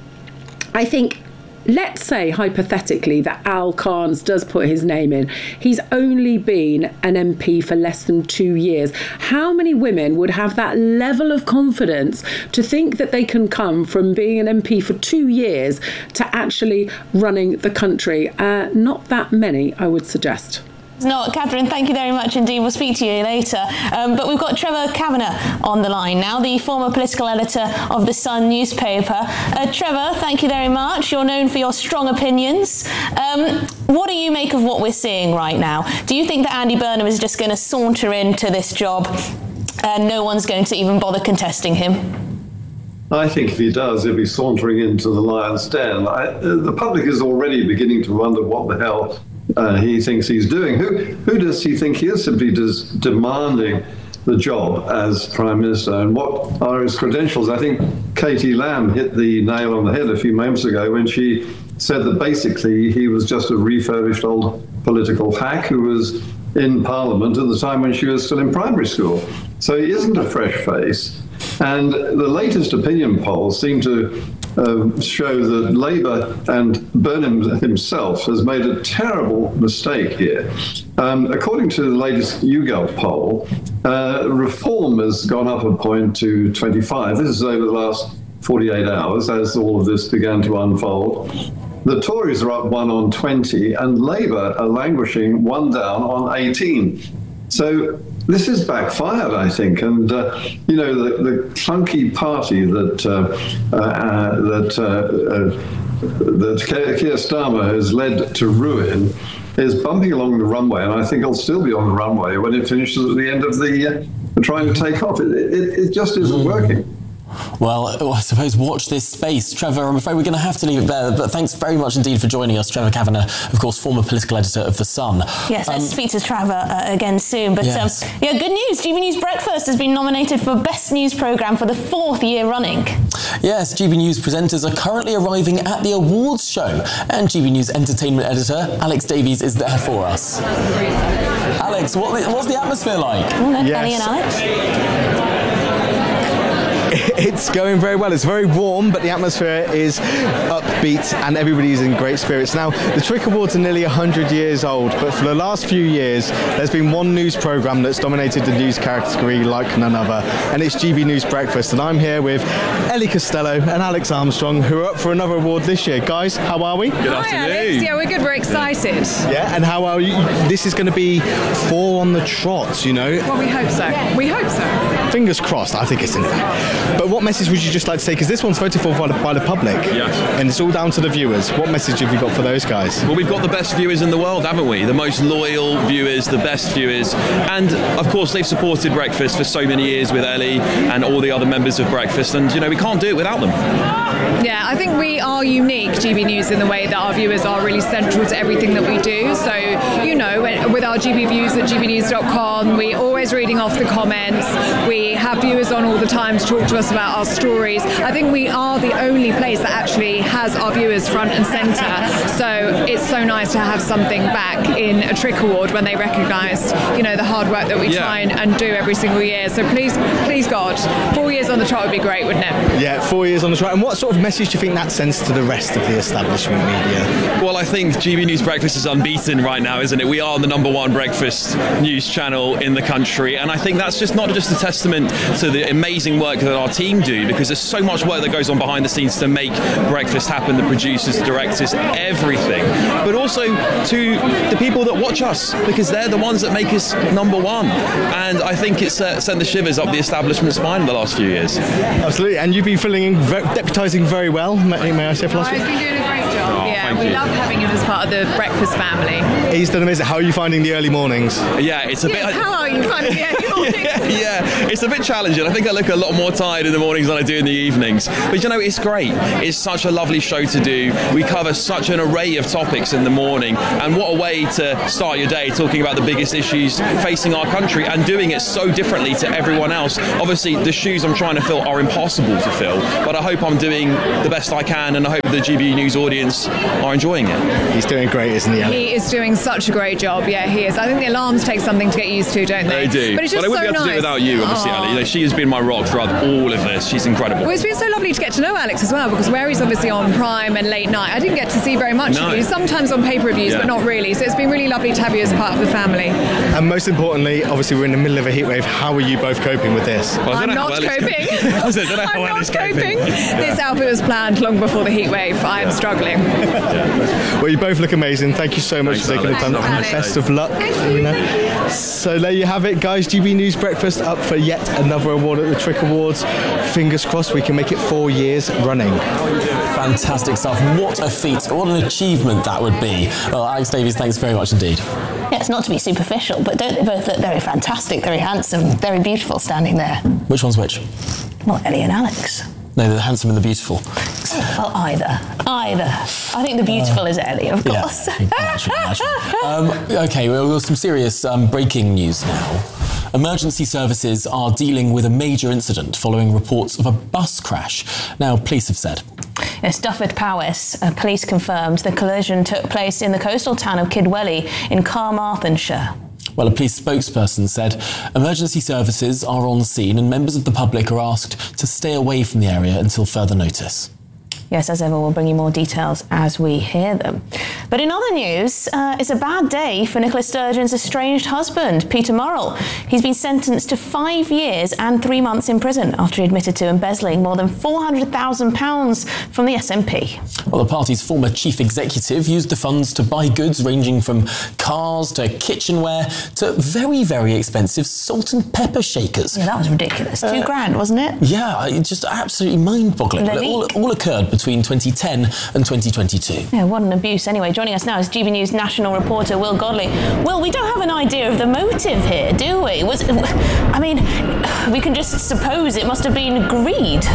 I think, let's say hypothetically that Al Carnes does put his name in. He's only been an M P for less than two years. How many women would have that level of confidence to think that they can come from being an M P for two years to actually running the country? Uh, not that many, I would suggest. Not. Catherine, thank you very much indeed. We'll speak to you later. Um, but we've got Trevor Kavanagh on the line now, the former political editor of The Sun newspaper. Uh, Trevor, thank you very much. You're known for your strong opinions. Um, what do you make of what we're seeing right now? Do you think that Andy Burnham is just going to saunter into this job and no one's going to even bother contesting him? I think if he does, he'll be sauntering into the lion's den. I, uh, the public is already beginning to wonder what the hell Uh, he thinks he's doing. Who who does he think he is? Simply just demanding the job as Prime Minister, and what are his credentials? I think Katie Lamb hit the nail on the head a few moments ago when she said that basically he was just a refurbished old political hack who was in Parliament at the time when she was still in primary school. So he isn't a fresh face. And the latest opinion polls seem to uh, show that Labour and Burnham himself has made a terrible mistake here. Um, according to the latest YouGov poll, uh, Reform has gone up a point to twenty-five. This is over the last forty-eight hours as all of this began to unfold. The Tories are up one on twenty, and Labour are languishing one down on eighteen. So this is backfired, I think, and uh, you know the, the clunky party that uh, uh, that uh, uh, that Keir Starmer has led to ruin is bumping along the runway, and I think it'll still be on the runway when it finishes at the end of the uh, trying to take off. It, it, it just isn't working. Well, I suppose watch this space. Trevor, I'm afraid we're going to have to leave it there, but thanks very much indeed for joining us. Trevor Kavanagh, of course, former political editor of The Sun. Yes, um, let's speak to Trevor uh, again soon. But yes. um, yeah, good news. G B News Breakfast has been nominated for Best News Programme for the fourth year running. Yes, G B News presenters are currently arriving at the awards show, and G B News entertainment editor Alex Davies is there for us. Alex, what, what's the atmosphere like? Well, yes. Ellie and Alex. It's going very well. It's very warm, but the atmosphere is upbeat and everybody's in great spirits. Now, the Trick Awards are nearly one hundred years old, but for the last few years, there's been one news programme that's dominated the news category like none other, and it's G B News Breakfast. And I'm here with Ellie Costello and Alex Armstrong, who are up for another award this year. Guys, how are we? Good Hi, afternoon. Alex. Yeah, we're good. We're excited. Yeah, and how are you? This is going to be four on the trot, you know? Well, we hope so. Yeah. We hope so. fingers crossed. I think it's in there. But what message would you just like to say? Because this one's voted for by the, by the public. Yes. And it's all down to the viewers. What message have you got for those guys? Well, we've got the best viewers in the world, haven't we? The most loyal viewers, the best viewers. And, of course, they've supported Breakfast for so many years with Ellie and all the other members of Breakfast. And, you know, we can't do it without them. Yeah, I think we are unique, G B News, in the way that our viewers are really central to everything that we do. So, you know, with our G B Views at g b news dot com, we're always reading off the comments. We have viewers on all the time to talk to us about our stories. I think we are the only place that actually has our viewers front and centre. So it's so nice to have something back in a Trick Award when they recognise, you know, the hard work that we Yeah. try and, and do every single year. So please, please God, four years on the trot would be great, wouldn't it? Yeah, four years on the trot. And what sort of message do you think that sends to the rest of the establishment media? Well, I think G B News Breakfast is unbeaten right now, isn't it? We are the number one breakfast news channel in the country, and I think that's just not just a testament to the amazing work that our team do, because there's so much work that goes on behind the scenes to make breakfast happen, the producers, the directors, everything, but also to the people that watch us, because they're the ones that make us number one. And I think it's uh, sent the shivers up the establishment spine in the last few years. Absolutely, and you've been filling in, ve- deputising very well, may, may I say, for last I've week? been doing a great job. Oh, yeah, thank we you. love having him as part of the breakfast family. He's done amazing. How are you finding the early mornings? Yeah, it's a Yes, bit. how are you finding the early mornings? yeah, yeah, it's a bit challenging. I think I look a lot more tired in the mornings than I do in the evenings. But you know, it's great. It's such a lovely show to do. We cover such an array of topics in the morning, and what a way to start your day talking about the biggest issues facing our country and doing it so differently to everyone else. Obviously, the shoes I'm trying to fill are impossible to fill, but I hope I'm doing the best I can, and I hope the G B News audience are enjoying it. He's doing great, isn't he, Ellie? He is doing such a great job. Yeah, he is. I think the alarms take something to get used to, don't they? They do. But it's just I wouldn't so be able nice. to do it without you, obviously, Aw. Ali. You know, she has been my rock throughout all of this. She's incredible. Well, it's been so lovely to get to know Alex as well, because where he's obviously on Prime and late night, I didn't get to see very much No. of you. Sometimes on pay-per-views, Yeah. but not really. So it's been really lovely to have you as part of the family. And most importantly, obviously, we're in the middle of a heatwave. How are you both coping with this? Well, I I'm don't know not how well it's coping. going. I don't know how I'm well not it's coping. coping. This outfit was planned long before the heat wave. I am struggling. Well, you both look amazing. Thank you so much Thanks, for taking Alex. the time. Thanks, Best Alex. of luck. You know. So there you have it, guys. G B News Breakfast up for yet another award at the Trick Awards. Fingers crossed we can make it four years running. Fantastic stuff. What a feat. What an achievement that would be. Well, Alex Davies, thanks very much indeed. Yeah, it's not to be superficial, but don't they both look very fantastic, very handsome, very beautiful standing there? Which one's which? Well, Ellie and Alex. No, the handsome and the beautiful. Well, either. Either. I think the beautiful is Ellie, of Yeah, course. naturally, naturally. Um, okay, well, we've got some serious um, breaking news now. Emergency services are dealing with a major incident following reports of a bus crash. Now, police have said. Yes, Dufford Powys, uh, police confirmed the collision took place in the coastal town of Kidwelly in Carmarthenshire. Well, a police spokesperson said emergency services are on scene and members of the public are asked to stay away from the area until further notice. Yes, as ever, we'll bring you more details as we hear them. But in other news, uh, it's a bad day for Nicola Sturgeon's estranged husband, Peter Murrell. He's been sentenced to five years and three months in prison after he admitted to embezzling more than four hundred thousand pounds from the S N P. Well, the party's former chief executive used the funds to buy goods ranging from cars to kitchenware to very, very expensive salt and pepper shakers. Yeah, that was ridiculous. Two Uh, grand, wasn't it? Yeah, it just absolutely mind-boggling. It all, all occurred between twenty ten and twenty twenty-two. Yeah, what an abuse. Anyway, joining us now is G B News national reporter Will Godley. Will, we don't have an idea of the motive here, do we? Was, I mean, we can just suppose it must have been greed.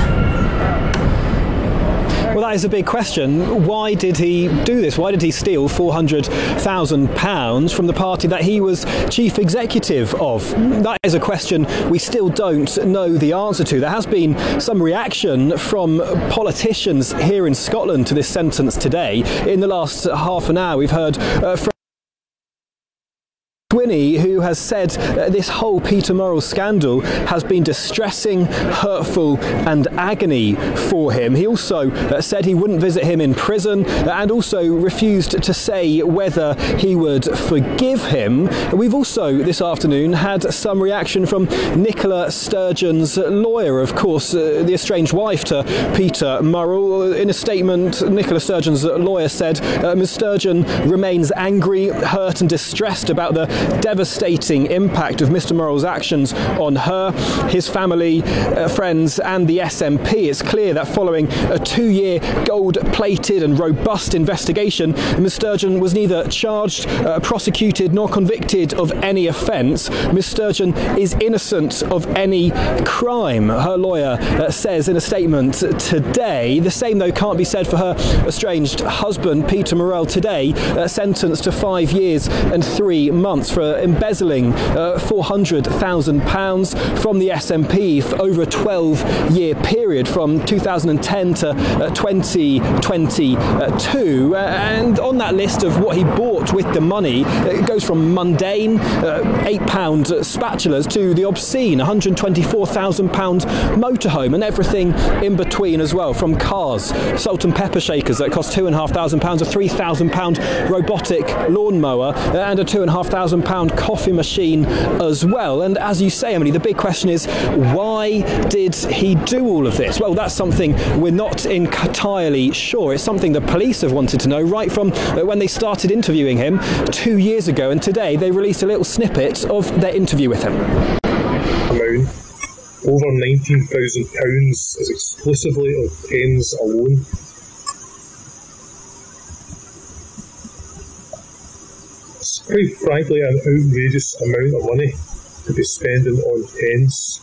Well, that is a big question. Why did he do this? Why did he steal four hundred thousand pounds from the party that he was chief executive of? That is a question we still don't know the answer to. There has been some reaction from politicians here in Scotland to this sentence today. In the last half an hour, we've heard uh, from Swinney, who has said uh, this whole Peter Murrell scandal has been distressing, hurtful and agony for him. He also uh, said he wouldn't visit him in prison uh, and also refused to say whether he would forgive him. We've also this afternoon had some reaction from Nicola Sturgeon's lawyer, of course, uh, the estranged wife to Peter Murrell. In a statement, Nicola Sturgeon's lawyer said uh, Miz Sturgeon remains angry, hurt and distressed about the devastating impact of Mr Murrell's actions on her, his family, uh, friends and the S N P. It's clear that following a two-year gold-plated and robust investigation, Miz Sturgeon was neither charged, uh, prosecuted nor convicted of any offence. Miz Sturgeon is innocent of any crime, her lawyer uh, says in a statement today. The same, though, can't be said for her estranged husband, Peter Murrell, today uh, sentenced to five years and three months for embezzling uh, four hundred thousand pounds from the S N P for over a twelve-year period from two thousand ten to uh, twenty twenty-two. Uh, and on that list of what he bought with the money, it goes from mundane uh, eight pound spatulas to the obscene one hundred twenty-four thousand pound motorhome and everything in between as well, from cars, salt and pepper shakers that cost two and a half thousand pounds, a three thousand pound robotic lawnmower and a two and a half thousand pound coffee machine as well. And as you say, Emily, the big question is, why did he do all of this? Well, that's something we're not entirely sure. It's something the police have wanted to know right from when they started interviewing him two years ago, and today they released a little snippet of their interview with him. Amount over nineteen thousand pounds is exclusively on pens alone. It's quite frankly an outrageous amount of money to be spending on pens.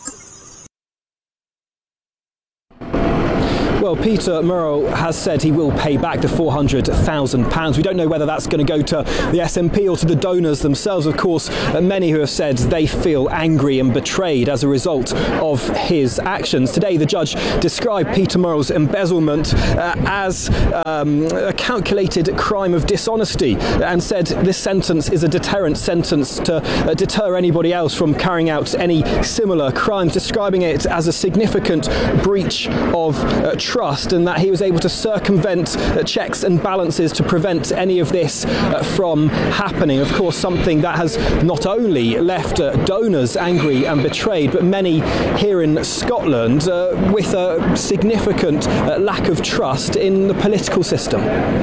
Well, Peter Murrell has said he will pay back the four hundred thousand pounds. We don't know whether that's going to go to the S N P or to the donors themselves. Of course, many who have said they feel angry and betrayed as a result of his actions. Today, the judge described Peter Murrell's embezzlement uh, as um, a calculated crime of dishonesty and said this sentence is a deterrent sentence to uh, deter anybody else from carrying out any similar crimes, describing it as a significant breach of uh, trust, and that he was able to circumvent uh, checks and balances to prevent any of this uh, from happening. Of course, something that has not only left uh, donors angry and betrayed, but many here in Scotland uh, with a significant uh, lack of trust in the political system.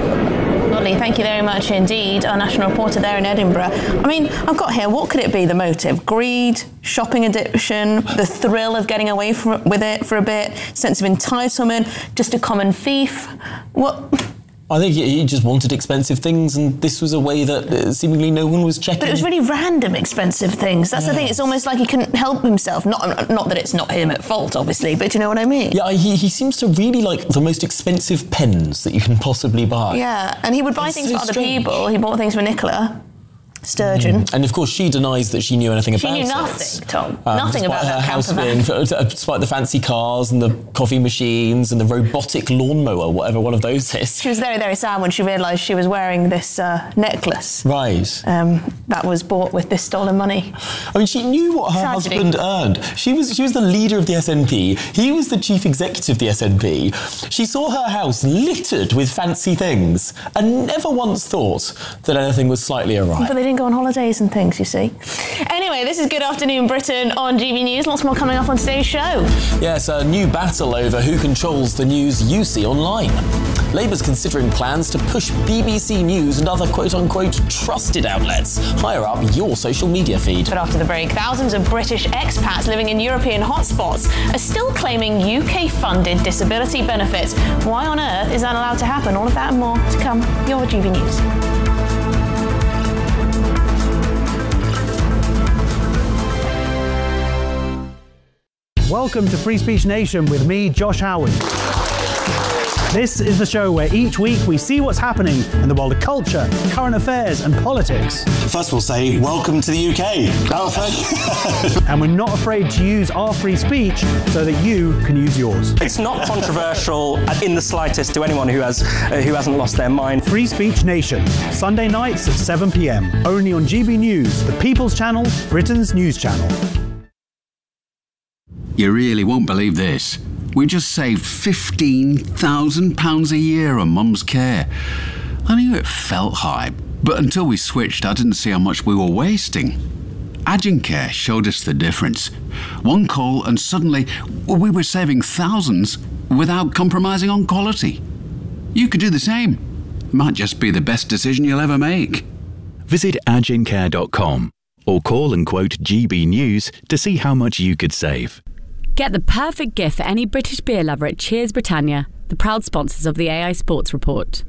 Lovely, thank you very much indeed, our national reporter there in Edinburgh. I mean, I've got here, what could it be, the motive? Greed, shopping addiction, the thrill of getting away from, with it for a bit, sense of entitlement, just a common thief? What? I think he just wanted expensive things, and this was a way that seemingly no one was checking. But it was really random expensive things. That's yes. the thing. It's almost like he couldn't help himself. Not, not that it's not him at fault, obviously, but you know what I mean? Yeah, he, he seems to really like the most expensive pens that you can possibly buy. Yeah, and he would buy it's things so for other strange. people. He bought things for Nicola Sturgeon. Mm. And of course, she denies that she knew anything she about it. She knew nothing, Tom. Um, nothing about her that house being, despite the fancy cars and the coffee machines and the robotic lawnmower, whatever one of those is. She was very, very sad when she realised she was wearing this uh, necklace. Right. Um, that was bought with this stolen money. I mean, she knew what her Tragedy. husband earned. She was she was the leader of the S N P. He was the chief executive of the S N P. She saw her house littered with fancy things and never once thought that anything was slightly awry. But they didn't go on holidays and things, you see. Anyway, this is Good Afternoon Britain on G B News. Lots more coming up on today's show. Yes, a new battle over who controls the news you see online. Labour's considering plans to push B B C News and other quote-unquote trusted outlets higher up your social media feed. But after the break, thousands of British expats living in European hotspots are still claiming U K-funded disability benefits. Why on earth is that allowed to happen? All of that and more to come. Your G B News. Welcome to Free Speech Nation with me, Josh Howard. This is the show where each week we see what's happening in the world of culture, current affairs and politics. First we'll say, welcome to the U K. Oh, thank you. And we're not afraid to use our free speech so that you can use yours. It's not controversial in the slightest to anyone who, has, uh, who hasn't lost their mind. Free Speech Nation, Sunday nights at seven p m, only on G B News, the People's Channel, Britain's news channel. You really won't believe this. We just saved fifteen thousand pounds a year on Mum's care. I knew it felt high, but until we switched, I didn't see how much we were wasting. Agencare showed us the difference. One call and suddenly we were saving thousands without compromising on quality. You could do the same. Might just be the best decision you'll ever make. Visit agencare dot com. Or call and quote G B News to see how much you could save. Get the perfect gift for any British beer lover at Cheers Britannia, the proud sponsors of the A I Sports Report.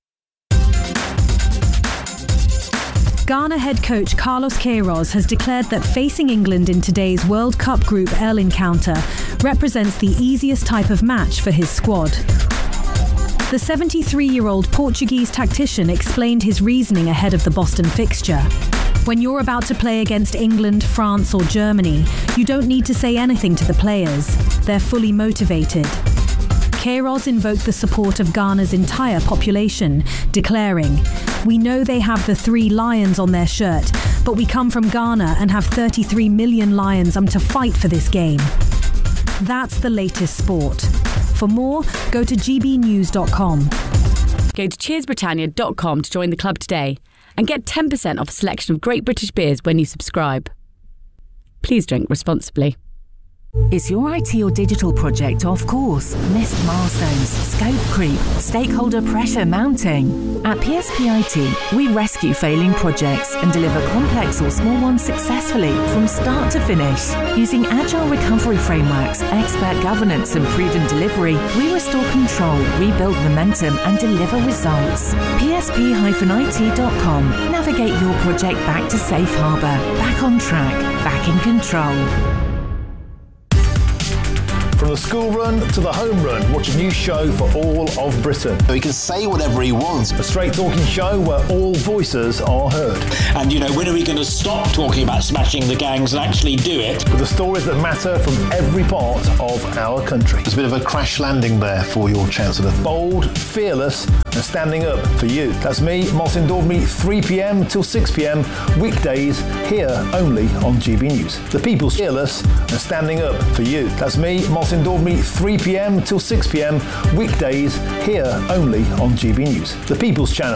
Ghana head coach Carlos Queiroz has declared that facing England in today's World Cup Group L encounter represents the easiest type of match for his squad. The seventy-three-year-old Portuguese tactician explained his reasoning ahead of the Boston fixture. When you're about to play against England, France or Germany, you don't need to say anything to the players. They're fully motivated. Queiroz invoked the support of Ghana's entire population, declaring, "We know they have the three lions on their shirt, but we come from Ghana and have thirty-three million lions um, to fight for this game." That's the latest sport. For more, go to g b news dot com. Go to cheers britannia dot com to join the club today and get ten percent off a selection of great British beers when you subscribe. Please drink responsibly. Is your I T or digital project off course? Missed milestones, scope creep, stakeholder pressure mounting? At P S P I T, we rescue failing projects and deliver complex or small ones successfully from start to finish. Using agile recovery frameworks, expert governance and proven delivery, we restore control, rebuild momentum and deliver results. P S P I T dot com. Navigate your project back to safe harbour, back on track, back in control. From the school run to the home run, watch a new show for all of Britain. He can say whatever he wants. A straight talking show where all voices are heard. And, you know, when are we going to stop talking about smashing the gangs and actually do it? With the stories that matter from every part of our country. There's a bit of a crash landing there for your Chancellor. Bold, fearless and standing up for you. That's me, Martin Daubney, three p.m. till six p.m. weekdays here only on G B News. The People's fearless and standing up for you. That's me, Martin Daubney, three p.m. till six p.m. weekdays here only on G B News. The People's Channel.